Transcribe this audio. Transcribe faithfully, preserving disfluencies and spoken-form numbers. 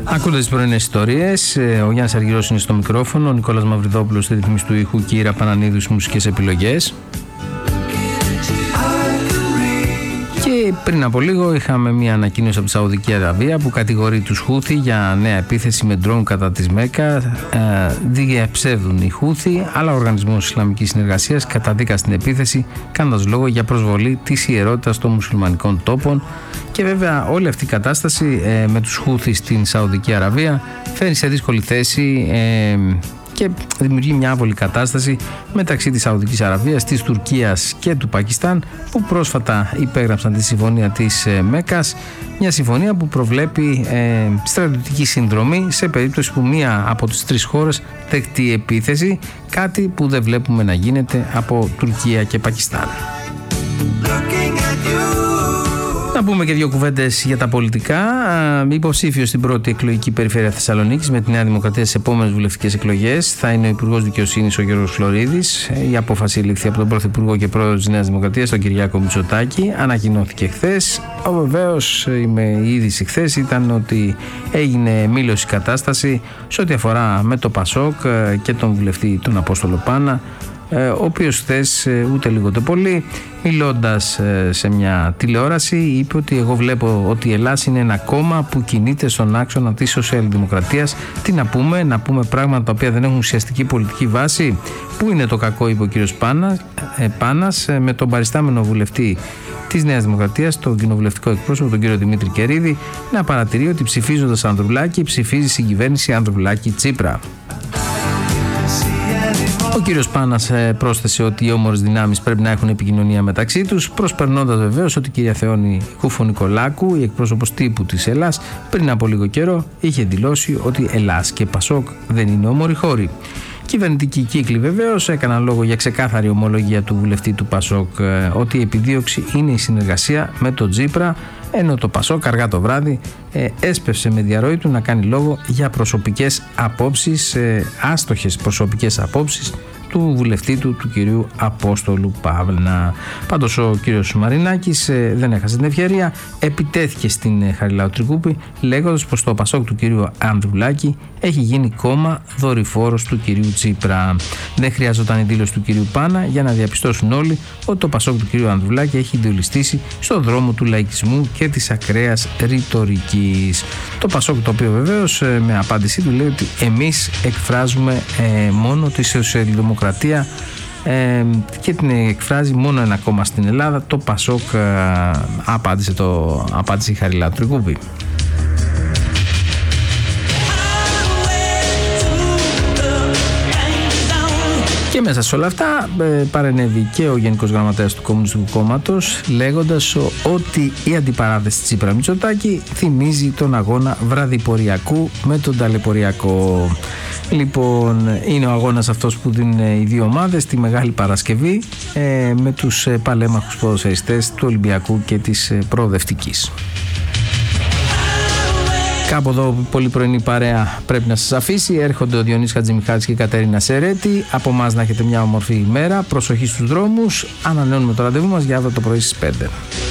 Ακούτε τις πρωινές ιστορίες. Ο Γιάννης Αργυρός είναι στο μικρόφωνο, ο Νικόλας Μαυριδόπουλος στη ρυθμίση του ήχου και η Ήρα Πανανίδου στις μουσικές επιλογές. Και πριν από λίγο είχαμε μια ανακοίνωση από τη Σαουδική Αραβία που κατηγορεί τους Χούθι για νέα επίθεση με ντρόουν κατά της Μέκα. Ε, διαψεύδουν οι Χούθι, αλλά ο Οργανισμός Ισλαμικής Συνεργασίας καταδίκασε την επίθεση κάνοντας λόγο για προσβολή της ιερότητας των μουσουλμανικών τόπων. Και βέβαια όλη αυτή η κατάσταση ε, με τους Χούθι στην Σαουδική Αραβία φέρνει σε δύσκολη θέση ε, και δημιουργεί μια άβολη κατάσταση μεταξύ της Σαουδικής Αραβίας, της Τουρκίας και του Πακιστάν, που πρόσφατα υπέγραψαν τη συμφωνία της ε, Μέκας, μια συμφωνία που προβλέπει ε, στρατιωτική συνδρομή σε περίπτωση που μία από τις τρεις χώρες δεχτεί επίθεση, κάτι που δεν βλέπουμε να γίνεται από Τουρκία και Πακιστάν. Να πούμε και δύο κουβέντες για τα πολιτικά. Υποψήφιος στην πρώτη εκλογική περιφέρεια Θεσσαλονίκης με τη Νέα Δημοκρατία στις επόμενες βουλευτικές εκλογές θα είναι ο Υπουργός Δικαιοσύνης ο Γιώργος Φλωρίδης. Η απόφαση λήφθη από τον Πρωθυπουργό και Πρόεδρο της Νέας Δημοκρατίας, τον Κυριάκο Μητσοτάκη. Ανακοινώθηκε χθες. Βεβαίως η είδηση χθες ήταν ότι έγινε μήλωση κατάσταση σε ό,τι αφορά με το Πασόκ και τον βουλευτή τον Απόστολο Πάνα, ο οποίος χθες ούτε λίγο ούτε πολύ, μιλώντας σε μια τηλεόραση, είπε ότι εγώ βλέπω ότι η Ελλάδα είναι ένα κόμμα που κινείται στον άξονα της σοσιαλδημοκρατίας. Τι να πούμε, να πούμε πράγματα τα οποία δεν έχουν ουσιαστική πολιτική βάση. Πού είναι το κακό, είπε ο κύριος Πάνα, ε, Πάνας, με τον παριστάμενο βουλευτή της Νέας Δημοκρατίας, τον κοινοβουλευτικό εκπρόσωπο, τον κύριο Δημήτρη Κερίδη, να παρατηρεί ότι ψηφίζοντας Ανδρουλάκη ψηφίζει συγκυβέρνηση Ανδρουλάκη-Τσίπρα. Ο κύριος Πάνας πρόσθεσε ότι οι όμορες δυνάμεις πρέπει να έχουν επικοινωνία μεταξύ τους, προσπερνώντας βεβαίως ότι η κυρία Θεόνη Κουφο-Νικολάκου, η εκπρόσωπος τύπου της Ελλάς, πριν από λίγο καιρό είχε δηλώσει ότι Ελλάς και Πασόκ δεν είναι όμοροι χώροι. Κυβερνητικοί κύκλοι βεβαίως έκαναν λόγο για ξεκάθαρη ομολογία του βουλευτή του Πασόκ ότι η επιδίωξη είναι η συνεργασία με τον Τσίπρα, ενώ το Πασόκ αργά το βράδυ ε, έσπευσε με διαρροή του να κάνει λόγο για προσωπικές απόψεις, ε, άστοχες προσωπικές απόψεις του βουλευτή του, του κυρίου Απόστολου Παύλνα. Πάντως ο κύριος Μαρινάκης ε, δεν έχασε την ευκαιρία, επιτέθηκε στην ε, Χαριλάου Τρικούπη, λέγοντας πως το Πασόκ του κυρίου Ανδρουλάκη έχει γίνει κόμμα δορυφόρος του κυρίου Τσίπρα. Δεν χρειάζονταν η δήλωση του κυρίου Πάνα για να διαπιστώσουν όλοι ότι το Πασόκ του κυρίου Ανδρουλάκη έχει ιντιολιστήσει στον δρόμο του λαϊκισμού και της ακραίας ρητορικής. Το Πασόκ, το οποίο βεβαίως ε, με απάντησή του λέει ότι εμείς εκφράζουμε ε, μόνο τη σοσιαλδημοκρατία Ε, και την εκφράζει μόνο ένα κόμμα στην Ελλάδα, το Πασόκ, ε, απάντησε, το, απάντησε η Χαριλάου Τρικούπη. Και μέσα σε όλα αυτά ε, παρενέβη και ο Γενικός Γραμματέας του Κομμουνιστικού Κόμματος, λέγοντας ότι η αντιπαράθεση Τσίπρα Μητσοτάκη θυμίζει τον αγώνα βραδιποριακού με τον ταλαιπωριακό. Λοιπόν, είναι ο αγώνας αυτός που δίνουν οι δύο ομάδες τη Μεγάλη Παρασκευή ε, με τους ε, παλέμαχους ποδοσφαιριστές του Ολυμπιακού και της ε, Προοδευτικής. Κάπου εδώ πολύ πρωινή παρέα πρέπει να σας αφήσει. Έρχονται ο Διονύσης Χατζημιχάλης και η Κατερίνα Σερέτη. Από εμάς να έχετε μια όμορφη ημέρα. Προσοχή στους δρόμους. Ανανεώνουμε το ραντεβού μας για αύριο το πρωί στις πέντε.